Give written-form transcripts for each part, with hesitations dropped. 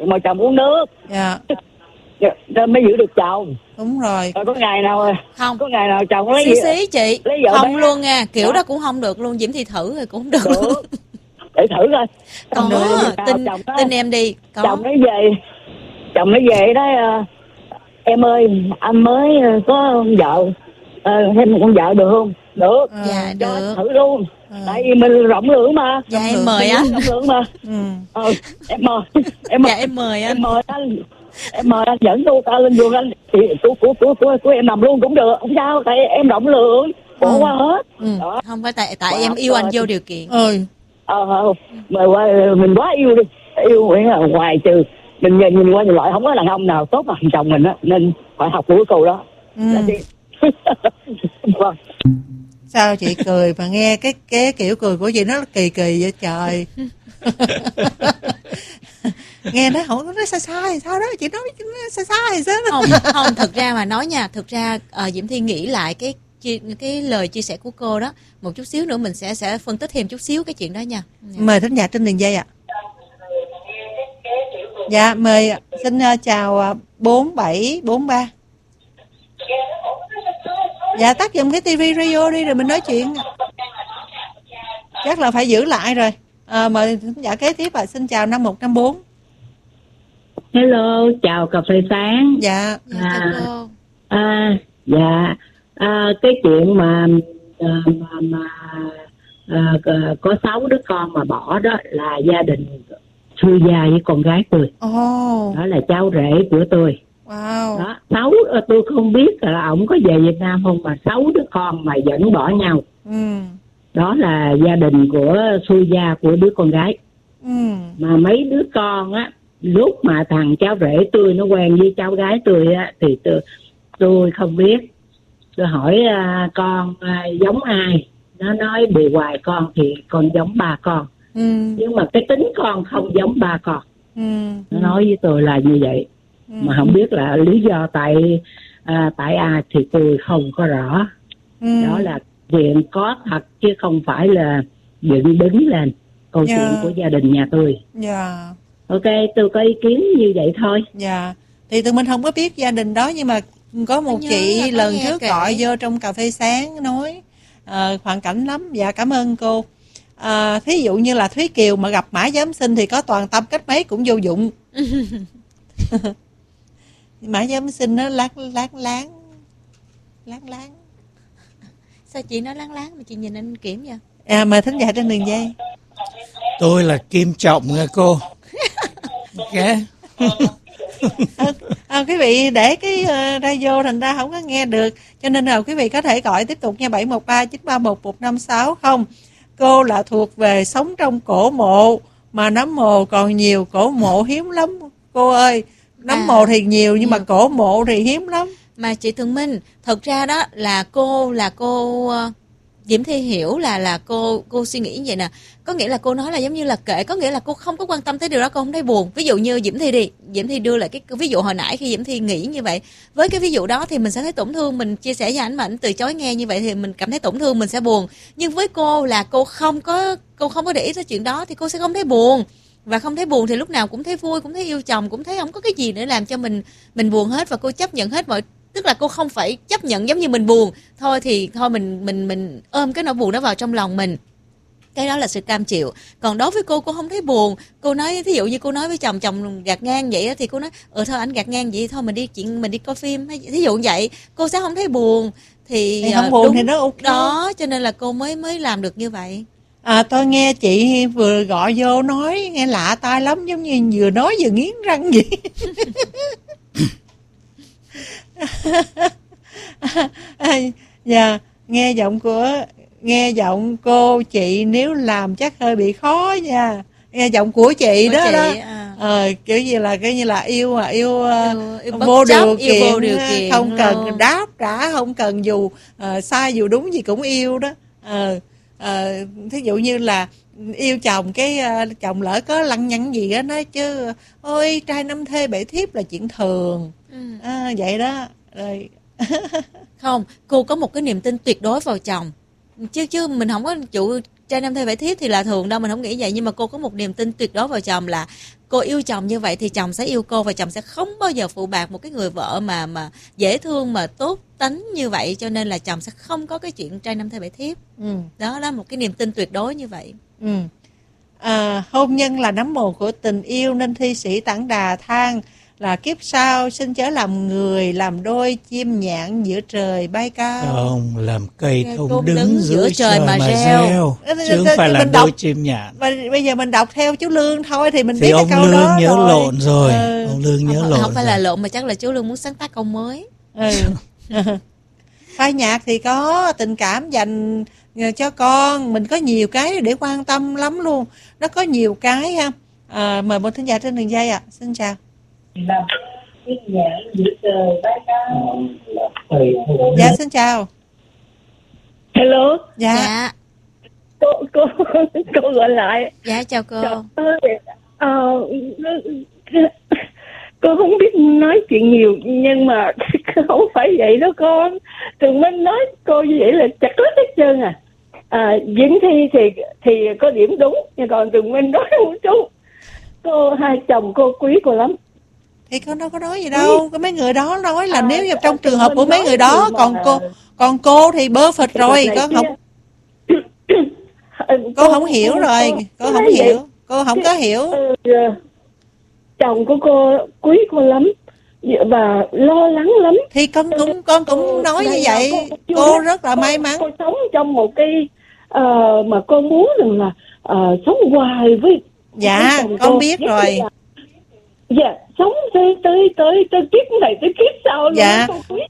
mà chồng uống nước. Dạ. Rồi mới giữ được chồng. Đúng rồi. Rồi có ngày nào không, có ngày nào chồng lấy xí chị lấy vợ không bé. luôn nha, kiểu đó cũng không được luôn. Diễm Thi thử rồi cũng không được luôn. Để thử coi. Có, tin em đi. Có. Chồng nó về đó, em ơi anh mới có vợ, thêm một con vợ được không? Được. Dạ được. Thử luôn. Tại vì mình rộng lượng mà. Dạ em mời anh. Rộng lượng mà. Em mời. Dạ em mời anh. Em mời anh dẫn tôi ta lên giường anh thì của em nằm luôn cũng được, không sao, tại em rộng lượng, bỏ qua hết. Đó. Không phải tại em yêu anh vô điều kiện. Mà mình quá yêu đi, yêu ngoài trừ mình nhìn qua nhìn lại không có đàn ông nào tốt bằng chồng mình á, nên phải học của câu đó. Vâng. Sao chị cười mà nghe cái kiểu cười của chị nó kỳ vậy trời. Nghe nó không, nó sai sao đó chị nói nó sai sao đó. Không thực ra mà nói nha, thực ra Diễm Thi nghĩ lại cái lời chia sẻ của cô đó một chút xíu nữa, mình sẽ phân tích thêm chút xíu cái chuyện đó nha. Mời thính giả trên đường dây ạ. Dạ mời, xin chào 4743. Dạ tắt giùm cái tivi radio đi rồi mình nói chuyện. Chắc là phải giữ lại rồi. Mời thính giả kế tiếp ạ. Xin chào 5154. Hello, chào cà phê sáng. Dạ. Dạ. Cái chuyện mà có 6 đứa con mà bỏ đó là gia đình Xuôi Gia với con gái tôi. Đó là cháu rể của tôi. Wow. Đó, 6 tôi không biết là ổng có về Việt Nam không, mà 6 đứa con mà vẫn bỏ nhau. Đó là gia đình của Xuôi Gia của đứa con gái. Mà mấy đứa con á, lúc mà thằng cháu rể tôi nó quen với cháu gái tôi á, thì tôi không biết. Tôi hỏi con giống ai, nó nói bề ngoài con thì con giống ba con, nhưng mà cái tính con không giống ba con. Nó nói với tôi là như vậy. Mà không biết là lý do tại ai thì tôi không có rõ. Đó là chuyện có thật chứ không phải là dựng đứng lên câu chuyện của gia đình nhà tôi. Ok, tôi có ý kiến như vậy thôi. Dạ. Thì tụi mình không có biết gia đình đó, nhưng mà có một chị lần trước gọi vô trong cà phê sáng nói hoàn cảnh lắm. Dạ cảm ơn cô. Thí dụ như là Thúy Kiều mà gặp Mã Giám Sinh thì có toàn tâm cách mấy cũng vô dụng. Mã Giám Sinh nó láng. Sao chị nói láng mà chị nhìn anh Kiểm vậy? Mời thính giả trên đường dây. Tôi là Kim Trọng nghe cô. Okay. Quý vị để cái radio thành ra không có nghe được, cho nên là quý vị có thể gọi tiếp tục nha, 713-931-156 không. Cô là thuộc về sống trong cổ mộ, mà nấm mồ còn nhiều, cổ mộ hiếm lắm cô ơi. Nấm mồ thì nhiều nhưng mà cổ mộ thì hiếm lắm. Mà chị Thường Minh, thật ra đó là cô Diễm Thi hiểu là cô suy nghĩ như vậy nè. Có nghĩa là cô nói là giống như là kệ, có nghĩa là cô không có quan tâm tới điều đó, cô không thấy buồn. Ví dụ như Diễm Thi đi, Diễm Thi đưa lại cái ví dụ hồi nãy khi Diễm Thi nghĩ như vậy. Với cái ví dụ đó thì mình sẽ thấy tổn thương, mình chia sẻ với ảnh mà ảnh từ chối nghe như vậy thì mình cảm thấy tổn thương, mình sẽ buồn. Nhưng với cô là cô không có để ý tới chuyện đó thì cô sẽ không thấy buồn. Và không thấy buồn thì lúc nào cũng thấy vui, cũng thấy yêu chồng, cũng thấy không có cái gì để làm cho mình buồn hết, và cô chấp nhận hết mọi. Tức là cô không phải chấp nhận giống như mình buồn thôi thì thôi mình ôm cái nỗi buồn đó vào trong lòng mình, cái đó là sự cam chịu. Còn đối với cô không thấy buồn. Cô nói thí dụ như cô nói với chồng gạt ngang vậy thì cô nói thôi anh gạt ngang vậy thôi mình đi coi phim hay thí dụ vậy, cô sẽ không thấy buồn. Thì không buồn thì nó ok đó, cho nên là cô mới làm được như vậy. Tôi nghe chị vừa gọi vô nói nghe lạ tai lắm, giống như vừa nói vừa nghiến răng vậy. Dạ, nghe giọng cô chị nếu làm chắc hơi bị khó nha. Nghe giọng của chị đó đó. Kiểu như là yêu vô điều kiện, không cần đáp trả, không cần dù sai dù đúng gì cũng yêu đó. Thí dụ như là yêu chồng cái chồng lỡ có lăng nhăng gì đó nói chứ ôi trai năm thê bể thiếp là chuyện thường. Vậy đó rồi. Không, cô có một cái niềm tin tuyệt đối vào chồng chứ mình không có trai nam thê bảy thiếp thì là thường đâu, mình không nghĩ vậy, nhưng mà cô có một niềm tin tuyệt đối vào chồng là cô yêu chồng như vậy thì chồng sẽ yêu cô, và chồng sẽ không bao giờ phụ bạc một cái người vợ mà dễ thương mà tốt tánh như vậy, cho nên là chồng sẽ không có cái chuyện trai nam thê bảy thiếp. Đó là một cái niềm tin tuyệt đối như vậy. Hôn nhân là nấm mồ của tình yêu, nên thi sĩ Tản Đà than là kiếp sau xin chớ làm người, làm đôi chim nhạn giữa trời bay cao. Không, làm cây không đứng giữa trời mà reo, chứ không phải là đôi chim nhạn. Bây giờ mình đọc theo chú Lương thôi thì mình thì biết cái câu đó. Ông Lương nhớ lộn rồi. Ông Lương nhớ lộn. Không phải là lộn, mà chắc là chú Lương muốn sáng tác câu mới. Phai nhạc thì có tình cảm dành cho con, mình có nhiều cái để quan tâm lắm luôn. Nó có nhiều cái ha. Mời một thính giả trên đường dây ạ. Xin chào. Dạ xin chào. Hello. Dạ. Cô gọi lại. Dạ chào cô. Cô không biết nói chuyện nhiều, nhưng mà không phải vậy đó con. Tụi mình nói cô như vậy là chặt lứt hết trơn à. Diễn thi thì có điểm đúng, nhưng còn tụi mình nói không đúng. Cô hai chồng cô quý cô lắm. Thì con đâu có nói gì đâu. Mấy người đó nói là nếu như trong trường hợp của mấy người đó, còn cô thì bơ phịch rồi. Cô không hiểu rồi. Cô không hiểu. Cô không có hiểu. Chồng của cô quý cô lắm và lo lắng lắm. Thì con cũng nói như vậy. Cô rất là may mắn. Cô sống trong một cái mà cô muốn rằng là sống hoài với. Dạ con biết rồi. Dạ sống tới kiếp này tới kiếp sau. Dạ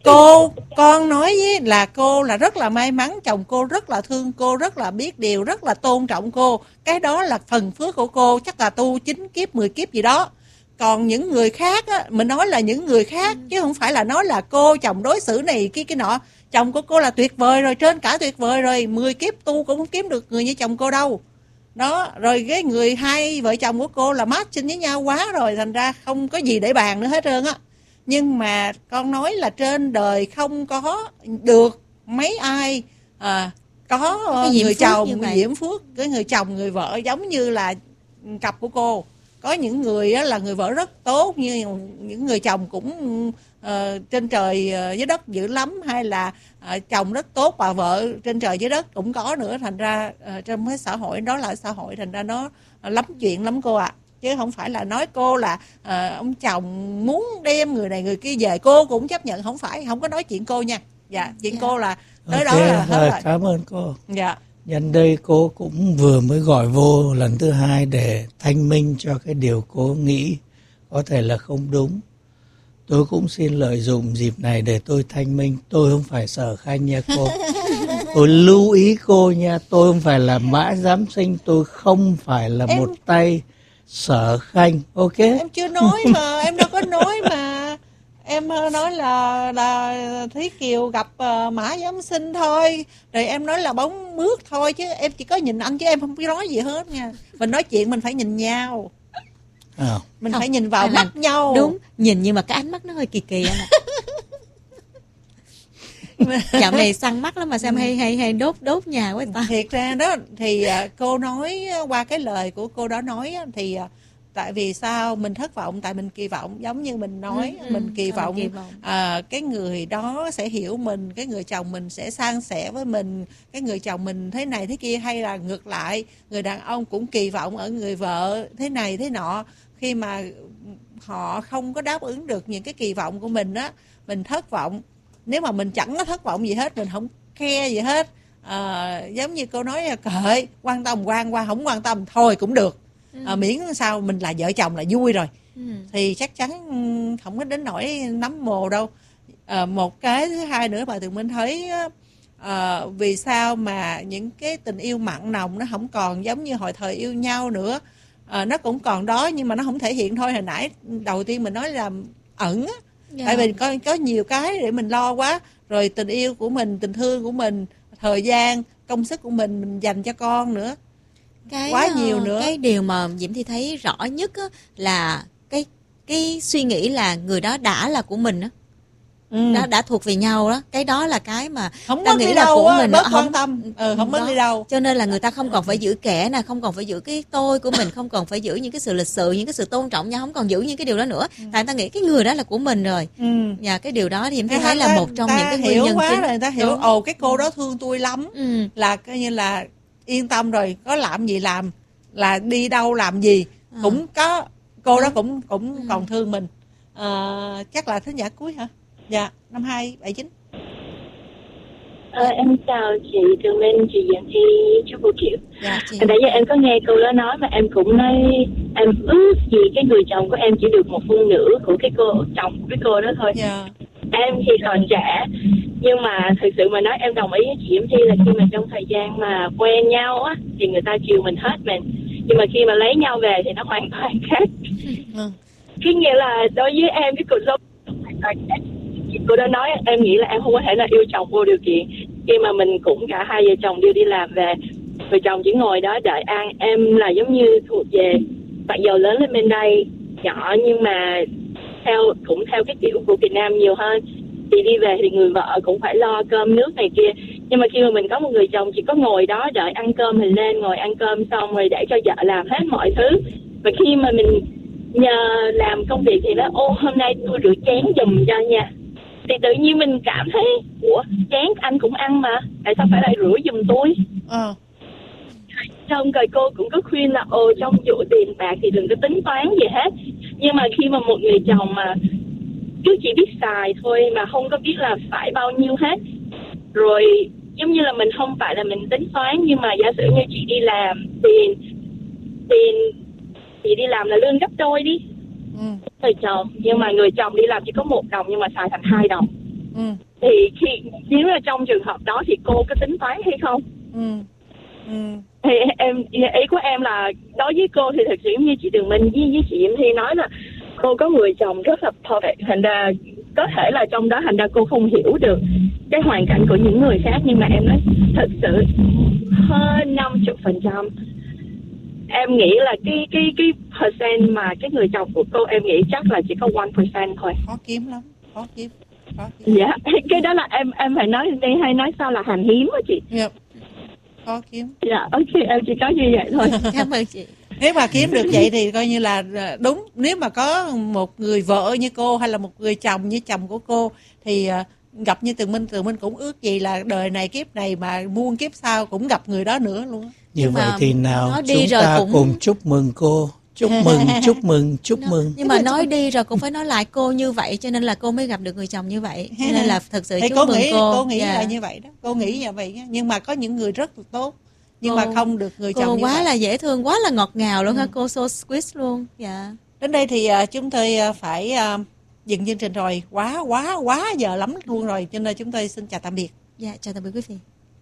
con nói với là cô là rất là may mắn, chồng cô rất là thương cô, rất là biết điều, rất là tôn trọng cô. Cái đó là phần phước của cô, chắc là tu 9 kiếp 10 kiếp gì đó. Còn những người khác á, mình nói là những người khác chứ không phải là nói là cô chồng đối xử này kia nọ. Chồng của cô là tuyệt vời rồi, trên cả tuyệt vời rồi, 10 kiếp tu cũng không kiếm được người như chồng cô đâu. Đó, rồi cái người hai vợ chồng của cô là matching với nhau quá rồi, thành ra không có gì để bàn nữa hết trơn á. Nhưng mà con nói là trên đời không có được mấy ai có người chồng diễm phước, cái người chồng người vợ giống như là cặp của cô. Có những người là người vợ rất tốt, như những người chồng cũng trên trời dưới đất dữ lắm, hay là chồng rất tốt và vợ trên trời dưới đất cũng có nữa. Thành ra trong cái xã hội đó là xã hội, thành ra nó lắm chuyện lắm cô ạ. Chứ không phải là nói cô là ông chồng muốn đem người này người kia về, cô cũng chấp nhận, không có nói chuyện cô nha. Dạ, chuyện cô là tới đó là hết rồi. Cảm ơn cô. Dạ. Nhân đây cô cũng vừa mới gọi vô lần thứ hai để thanh minh cho cái điều cô nghĩ có thể là không đúng. Tôi cũng xin lợi dụng dịp này để tôi thanh minh. Tôi không phải Sở Khanh nha cô. Tôi lưu ý cô nha. Tôi không phải là Mã Giám Sinh. Tôi không phải là một tay Sở Khanh. Ok? Em chưa nói mà. Em đâu có nói mà. Em nói là Thúy Kiều gặp Mã Giám Sinh thôi. Rồi em nói là bóng mướt thôi. Chứ em chỉ có nhìn anh chứ em không biết nói gì hết nha. Mình nói chuyện mình phải nhìn nhau. Mình phải nhìn vào mắt nhau. Đúng, nhìn nhưng mà cái ánh mắt nó hơi kỳ kỳ anh ạ. Dạo này săn mắt lắm mà sao hay đốt nhà quá ta. Thiệt ra đó thì cô nói qua cái lời của cô đó nói thì tại vì sao mình thất vọng, tại mình kỳ vọng, giống như mình nói mình kỳ vọng cái người đó sẽ hiểu mình, cái người chồng mình sẽ san sẻ với mình, cái người chồng mình thế này thế kia, hay là ngược lại người đàn ông cũng kỳ vọng ở người vợ thế này thế nọ. Khi mà họ không có đáp ứng được những cái kỳ vọng của mình á, mình thất vọng. Nếu mà mình chẳng có thất vọng gì hết, mình không care gì hết, giống như cô nói kệ, quan tâm quan qua, không quan tâm thôi cũng được. Miễn sao mình là vợ chồng là vui rồi, thì chắc chắn không có đến nỗi nấm mồ đâu. Một cái thứ hai nữa bà Tường Minh thấy vì sao mà những cái tình yêu mặn nồng nó không còn giống như hồi thời yêu nhau nữa. Nó cũng còn đó nhưng mà nó không thể hiện thôi. Hồi nãy đầu tiên mình nói là ẩn á. Tại vì có nhiều cái để mình lo quá. Rồi tình yêu của mình, tình thương của mình, thời gian, công sức của mình dành cho con nữa, quá nhiều nữa. Cái điều mà Diễm Thi thấy rõ nhất á, là cái suy nghĩ là người đó đã là của mình á, đã thuộc về nhau đó. Cái đó là cái mà không ta mất nghĩ đi là đâu của á, mình bớt không quan tâm, không mất đi đâu. Cho nên là người ta không còn phải giữ kẻ nè, không còn phải giữ cái tôi của mình, không còn phải giữ những cái sự lịch sự, những cái sự tôn trọng nhau, không còn giữ những cái điều đó nữa. Tại ta nghĩ cái người đó là của mình rồi. Và cái điều đó thì em thấy là một trong những cái nguyên nhân chính. Người ta hiểu cái cô đó thương tôi lắm, là coi như là yên tâm rồi, có làm gì làm, là đi đâu làm gì cũng có, cô đó cũng còn thương mình. Chắc là thính giả cuối hả? Dạ, 5279. Em chào chị Tường Minh, chị Diễm Thi, chú Cô Kiều. Dạ, chị. Nãy giờ em có nghe câu đó nói mà em cũng nói em ước gì cái người chồng của em chỉ được 1/4 của cái cô chồng của cái cô đó thôi. Em thì còn trẻ, nhưng mà thực sự mà nói em đồng ý với chị Diễm Thi là khi mà trong thời gian mà quen nhau á thì người ta chiều mình hết mình, nhưng mà khi mà lấy nhau về thì nó hoàn toàn khác. Cái nghĩa là đối với em cái cuộc sống hoàn toàn khác. Cô đã nói em nghĩ là em không có thể là yêu chồng vô điều kiện khi mà mình cũng cả hai vợ chồng đều đi làm về, người chồng chỉ ngồi đó đợi ăn. Em là giống như thuộc về mặc dù lớn lên bên đây nhỏ nhưng mà cũng theo cái kiểu của Việt Nam nhiều hơn, thì đi về thì người vợ cũng phải lo cơm nước này kia, nhưng mà khi mà mình có một người chồng chỉ có ngồi đó đợi ăn cơm mình lên ngồi ăn cơm xong rồi để cho vợ làm hết mọi thứ, và khi mà mình nhờ làm công việc thì nó hôm nay tôi rửa chén giùm cho nha, thì tự nhiên mình cảm thấy ủa chén anh cũng ăn mà tại sao phải lại rửa giùm tôi. Xong rồi cô cũng có khuyên là trong vụ tiền bạc thì đừng có tính toán gì hết, nhưng mà khi mà một người chồng mà cứ chỉ biết xài thôi mà không có biết là phải bao nhiêu hết, rồi giống như là mình không phải là mình tính toán, nhưng mà giả sử như chị đi làm tiền chị đi làm là lương gấp đôi đi người chồng, nhưng mà người chồng đi làm chỉ có 1 đồng nhưng mà xài thành 2 đồng. Thì khi nếu là trong trường hợp đó thì cô có tính toán hay không? Thì ý của em là đối với cô thì thật sự như chị Tường Minh với chị Diễm Thi nói là cô có người chồng rất là perfect, thành ra có thể là trong đó thành ra cô không hiểu được cái hoàn cảnh của những người khác, nhưng mà em nói thật sự hơn 50%. Em nghĩ là cái percent mà cái người chồng của cô em nghĩ chắc là chỉ có 1% thôi. Khó kiếm lắm, khó kiếm. Dạ, cái đó là em phải nói đi hay nói sao là hàng hiếm á chị. Khó kiếm. Dạ, ok, em chỉ có như vậy thôi. Cảm ơn chị. Nếu mà kiếm được vậy thì coi như là đúng. Nếu mà có một người vợ như cô hay là một người chồng như chồng của cô thì gặp như Tường Minh cũng ước gì là đời này kiếp này mà muôn kiếp sau cũng gặp người đó nữa luôn. Như vậy thì nào chúng ta cùng chúc mừng cô. Chúc mừng. Nhưng mà nói đi rồi cũng phải nói lại cô như vậy, cho nên là cô mới gặp được người chồng như vậy. Cho nên là thật sự chúc mừng cô. Cô nghĩ là như vậy đó. Cô nghĩ như vậy. Nhưng mà có những người rất là tốt, nhưng mà không được người chồng như vậy. Cô quá là dễ thương, quá là ngọt ngào luôn ha. Cô so sweet luôn. Dạ. Đến đây thì chúng tôi phải dừng chương trình rồi. Quá giờ lắm luôn rồi. Cho nên chúng tôi xin chào tạm biệt. Dạ, chào tạm biệt quý vị.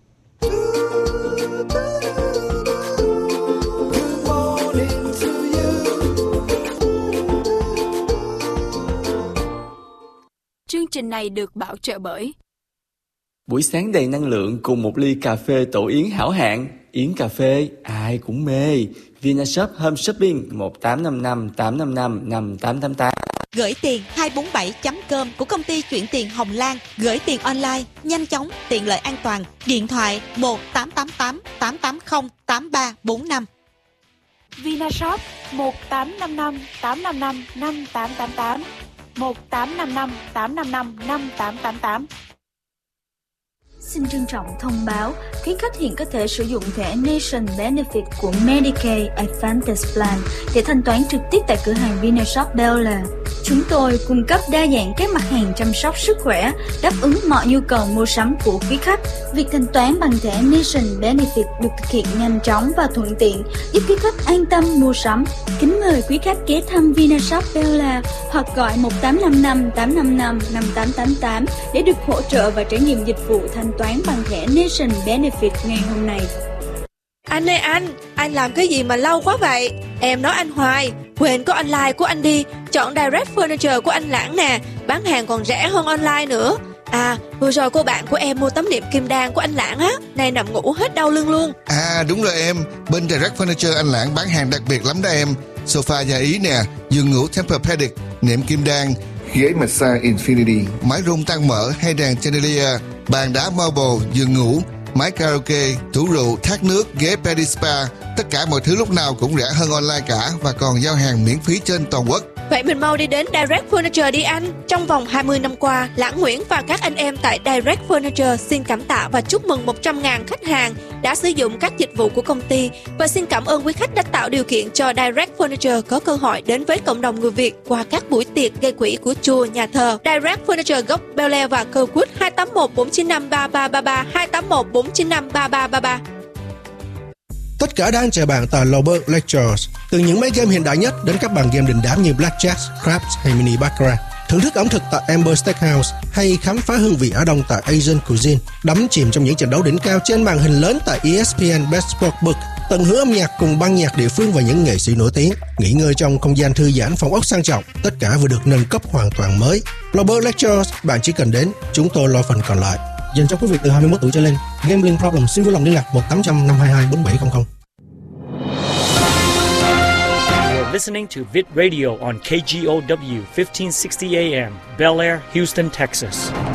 Chương trình này được bảo trợ bởi buổi sáng đầy năng lượng cùng một ly cà phê tổ yến hảo hạng. Yến cà phê ai cũng mê. Vinashop Home Shopping 1855 855 5888. Gửi tiền 247.com của công ty chuyển tiền Hồng Lan. Gửi tiền online nhanh chóng, tiện lợi, an toàn. Điện thoại 1888 880 8345. Vinashop 1855 855 5888 1855 855 5888. Xin trân trọng thông báo, quý khách hiện có thể sử dụng thẻ Nation Benefit của Medicaid Advantage Plan để thanh toán trực tiếp tại cửa hàng Vinashop Bel Air. Chúng tôi cung cấp đa dạng các mặt hàng chăm sóc sức khỏe, đáp ứng mọi nhu cầu mua sắm của quý khách. Việc thanh toán bằng thẻ Nation Benefit được thực hiện nhanh chóng và thuận tiện, giúp quý khách an tâm mua sắm. Kính mời quý khách ghé thăm Vinashop Bel Air hoặc gọi 1855 855 5888 để được hỗ trợ và trải nghiệm dịch vụ thanh toán bằng thẻ Nation Benefit ngày hôm nay. Anh ơi anh làm cái gì mà lâu quá vậy? Em nói anh hoài, quên có online của anh đi, chọn Direct Furniture của anh Lãng nè, bán hàng còn rẻ hơn online nữa. À, vừa rồi cô bạn của em mua tấm nệm kim đan của anh Lãng á, nay nằm ngủ hết đau lưng luôn. À đúng rồi em, bên Direct Furniture anh Lãng bán hàng đặc biệt lắm đó em. Sofa da Ý nè, giường ngủ Tempur-Pedic, nệm kim đan, ghế massage Infinity, máy rung tăng mỡ hay đèn chandelier, bàn đá marble, giường ngủ, máy karaoke, tủ rượu, thác nước, ghế pedi spa. Tất cả mọi thứ lúc nào cũng rẻ hơn online cả và còn giao hàng miễn phí trên toàn quốc. Vậy mình mau đi đến Direct Furniture đi anh. Trong vòng 20 năm qua, Lãng Nguyễn và các anh em tại Direct Furniture xin cảm tạ và chúc mừng 100.000 khách hàng đã sử dụng các dịch vụ của công ty, và xin cảm ơn quý khách đã tạo điều kiện cho Direct Furniture có cơ hội đến với cộng đồng người Việt qua các buổi tiệc gây quỹ của chùa, nhà thờ. Direct Furniture gốc Bel Air và Kirkwood 281 495 3333 281 495 3333. Tất cả đang chờ bạn tại Lowberg Lectures. Từ những máy game hiện đại nhất đến các bàn game đình đám như Blackjack, Craps hay Mini Baccarat. Thưởng thức ẩm thực tại Amber Steakhouse hay khám phá hương vị Á Đông tại Asian Cuisine. Đắm chìm trong những trận đấu đỉnh cao trên màn hình lớn tại ESPN Best Sportsbook. Tận hưởng âm nhạc cùng ban nhạc địa phương và những nghệ sĩ nổi tiếng. Nghỉ ngơi trong không gian thư giãn, phòng ốc sang trọng. Tất cả vừa được nâng cấp hoàn toàn mới. Lowberg Lectures, bạn chỉ cần đến, chúng tôi lo phần còn lại. Dành cho quý vị từ 21 tuổi trở lên. Gambling problem xin vui lòng liên lạc 1-800-522-4700. Listening to Vid Radio on KGOW 1560 AM, Bel Air, Houston, Texas.